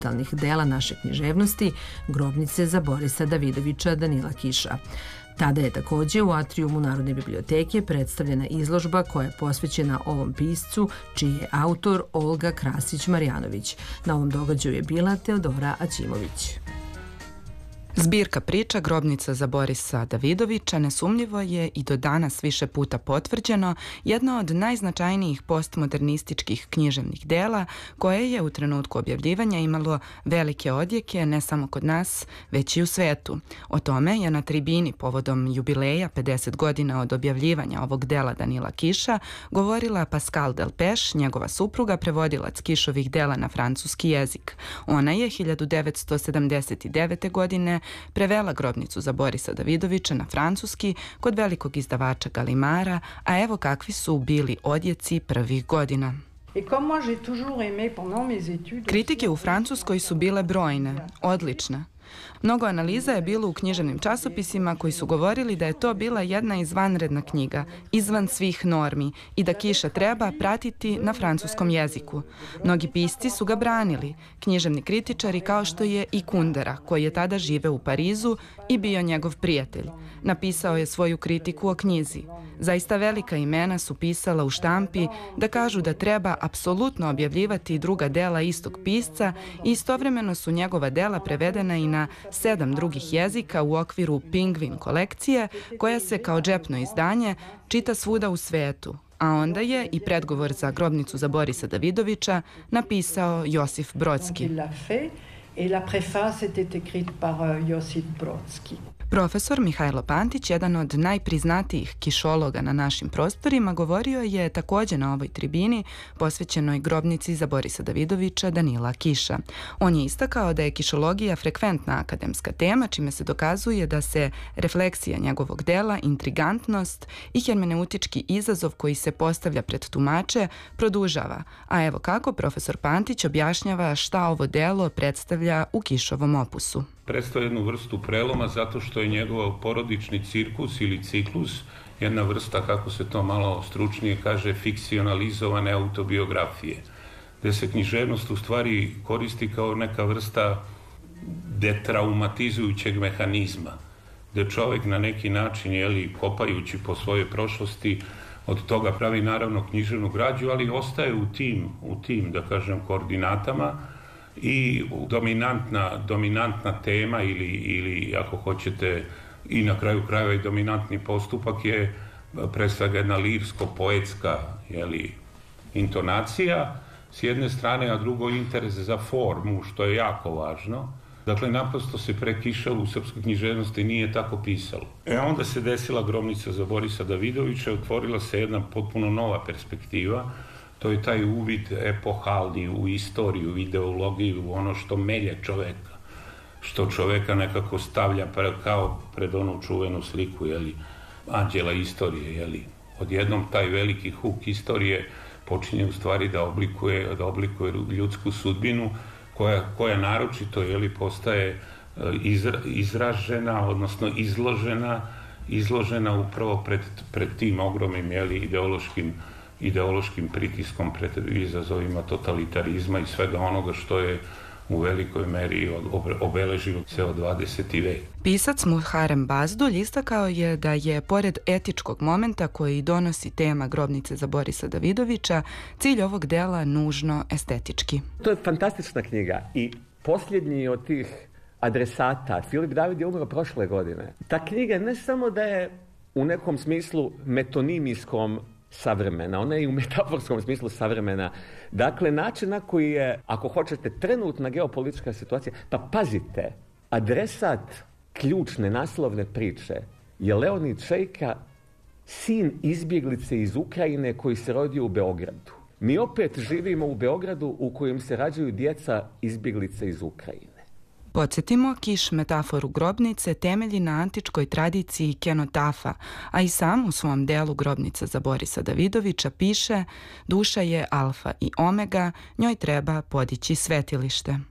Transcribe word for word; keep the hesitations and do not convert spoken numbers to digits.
monumentalnih dela naše književnosti, grobnice za Borisa Davidovića Danila Kiša. Tada je takođe u atrijumu Narodne biblioteke predstavljena izložba koja je posvećena ovom piscu, čiji je autor Olga Krasić-Marjanović. Na ovom događaju je bila Teodora Aćimović. Zbirka priča Grobnica za Borisa Davidovića nesumnjivo je i do danas više puta potvrđeno jedno od najznačajnijih postmodernističkih književnih dela koje je u trenutku objavljivanja imalo velike odjeke ne samo kod nas, već i u svetu. O tome je na tribini povodom jubileja pedeset godina od objavljivanja ovog dela Danila Kiša govorila Pascal Delpech, njegova supruga, prevodilac Kišovih dela na francuski jezik. Ona je hiljadu devetsto sedamdeset devete. godine prevela Grobnicu za Borisa Davidovića na francuski kod velikog izdavača Galimara, a evo kakvi su bili odjeci prvih godina. Kritike u Francuskoj su bile brojne, odlične. Mnogo analiza je bilo u književnim časopisima koji su govorili da je to bila jedna izvanredna knjiga, izvan svih normi i da Kiša treba pratiti na francuskom jeziku. Mnogi pisci su ga branili, književni kritičari kao što je i Kundera, koji je tada živeo u Parizu i bio njegov prijatelj. Napisao je svoju kritiku o knjizi. Zaista velika imena su pisala u štampi da kažu da treba apsolutno objavljivati druga dela istog pisca i istovremeno su njegova dela prevedena i na sedam drugih jezika u okviru Pingvin kolekcije, koja se kao džepno izdanje čita svuda u svetu. A onda je i predgovor za Grobnicu za Borisa Davidovića napisao Josif Brodski. Profesor Mihajlo Pantić, jedan od najpriznatijih kišologa na našim prostorima, govorio je takođe na ovoj tribini posvećenoj Grobnici za Borisa Davidovića Danila Kiša. On je istakao da je kišologija frekventna akademska tema, čime se dokazuje da se refleksija njegovog dela, intrigantnost i hermeneutički izazov koji se postavlja pred tumače produžava. A evo kako profesor Pantić objašnjava šta ovo delo predstavlja u Kišovom opusu. Predstavlja jednu vrstu preloma zato što je njegov porodični cirkus ili ciklus jedna vrsta, kako se to malo stručnije kaže, fikcionalizovane autobiografije, gde se književnost u stvari koristi kao neka vrsta detraumatizujućeg mehanizma, gde čovek na neki način, jeli, kopajući po svojoj prošlosti, od toga pravi naravno književnu građu, ali ostaje u tim, u tim, da kažem, koordinatama. I dominantna, dominantna tema ili, ili ako hoćete i na kraju krajeva i dominantni postupak je pre svega jedna lirsko-poetska, jeli, intonacija s jedne strane, a drugo interes za formu, što je jako važno. Dakle, naprosto se pre Kiša u srpskoj književnosti nije tako pisalo. E onda se desila Grobnica za Borisa Davidovića, otvorila se jedna potpuno nova perspektiva. To je taj uvid epohalni u istoriju, ideologiju, ono što melje čoveka, što čoveka nekako stavlja kao pred onu čuvenu sliku, jeli, anđela istorije, jeli. Odjednom taj veliki huk istorije počinje u stvari da oblikuje, da oblikuje ljudsku sudbinu, koja, koja naročito, jeli, postaje izra, izražena, odnosno izložena, izložena upravo pred, pred tim ogromnim, jeli, ideološkim ideološkim pritiskom pred izazovima totalitarizma i svega onoga što je u velikoj meri obeležio ceo dvadeseti vek. Pisac Muharrem Bazdulj istakao je da je, pored etičkog momenta koji donosi tema Grobnice za Borisa Davidovića, cilj ovog dela nužno estetički. To je fantastična knjiga i posljednji od tih adresata, Filip David je umro prošle godine. Ta knjiga ne samo da je u nekom smislu metonimijskom savremena, ona je i u metaforskom smislu savremena. Dakle, način na koji je, ako hoćete, trenutna geopolitička situacija, pa pazite, adresat ključne naslovne priče je Leonid Šejka, sin izbjeglice iz Ukrajine koji se rodio u Beogradu. Mi opet živimo u Beogradu u kojem se rađaju djeca izbjeglice iz Ukrajine. Podsjetimo, Kiš metaforu grobnice temelji na antičkoj tradiciji kenotafa, a i sam u svom delu Grobnica za Borisa Davidovića piše: duša je alfa i omega, njoj treba podići svetilište.